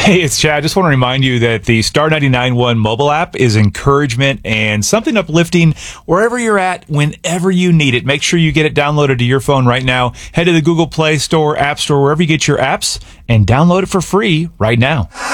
Hey, it's Chad. Just want to remind you that the Star 99.1 mobile app is encouragement and something uplifting wherever you're at, whenever you need it. Make sure you get it downloaded to your phone right now. Head to the Google Play Store, App Store, wherever you get your apps, and download it for free right now.